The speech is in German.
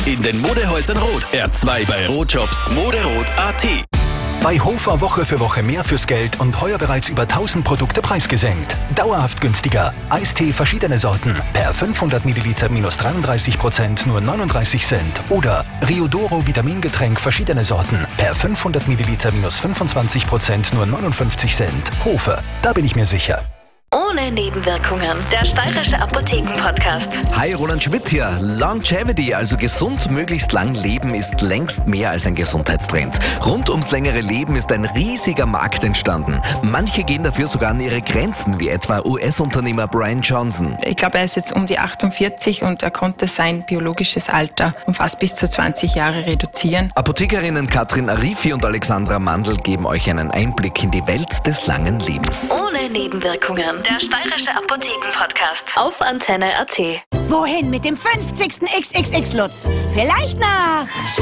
In den Modehäusern Rot. R2 bei Rotjobs. Moderot.at. Bei Hofer Woche für Woche mehr fürs Geld und heuer bereits über 1000 Produkte preisgesenkt. Dauerhaft günstiger. Eistee verschiedene Sorten. Per 500 Milliliter minus 33% nur 39 Cent. Oder Riodoro Vitamingetränk verschiedene Sorten. Per 500 Milliliter minus 25% nur 59 Cent. Hofer, da bin ich mir sicher. Ohne Nebenwirkungen. Der steirische Apotheken-Podcast. Hi, Roland Schmidt hier. Longevity, also gesund möglichst lang leben, ist längst mehr als ein Gesundheitstrend. Rund ums längere Leben ist ein riesiger Markt entstanden. Manche gehen dafür sogar an ihre Grenzen, wie etwa US-Unternehmer Brian Johnson. Ich glaube, er ist jetzt um die 48 und er konnte sein biologisches Alter um fast bis zu 20 Jahre reduzieren. Apothekerinnen Katrin Arifi und Alexandra Mandl geben euch einen Einblick in die Welt des langen Lebens. Ohne Nebenwirkungen. Der steirische Apotheken-Podcast. Auf Antenne.at. Wohin mit dem 50. XXX-Lutz? Vielleicht nach